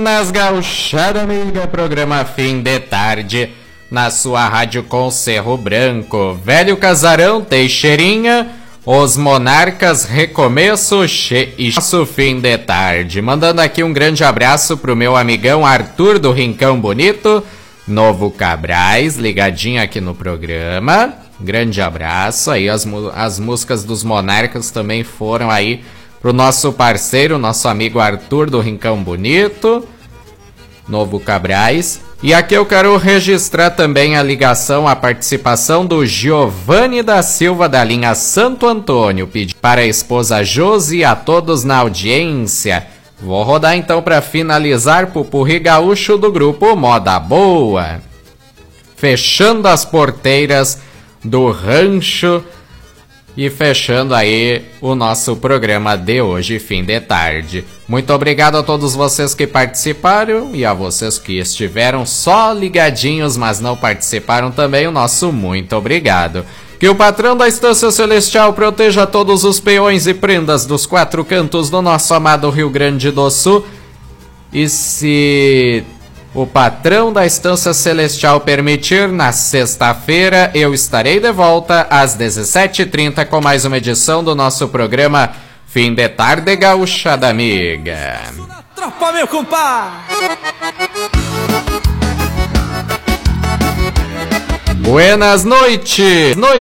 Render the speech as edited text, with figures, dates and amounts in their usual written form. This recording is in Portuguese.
Buenas, gauchada amiga, programa Fim de Tarde, na sua rádio com Cerro Branco, Velho Casarão, Teixeirinha, Os Monarcas, Recomeço e nosso Fim de Tarde. Mandando aqui um grande abraço pro meu amigão Arthur do Rincão Bonito, Novo Cabrais, ligadinho aqui no programa. Grande abraço, aí as músicas dos Monarcas também foram aí pro nosso parceiro, nosso amigo Arthur do Rincão Bonito, Novo Cabrais. E aqui eu quero registrar também a ligação, a participação do Giovanni da Silva da linha Santo Antônio, pedindo para a esposa Josi e a todos na audiência. Vou rodar então para finalizar Pupurri Gaúcho do grupo Moda Boa. Fechando as porteiras do rancho e fechando aí o nosso programa de hoje, Fim de Tarde. Muito obrigado a todos vocês que participaram e a vocês que estiveram só ligadinhos, mas não participaram também, o nosso muito obrigado. Que o patrão da Estância Celestial proteja todos os peões e prendas dos quatro cantos do nosso amado Rio Grande do Sul. E se o patrão da Estância Celestial permitir, na sexta-feira eu estarei de volta às 17h30 com mais uma edição do nosso programa Fim de Tarde, Gauchada Amiga. Tropa, meu compadre! Buenas noites!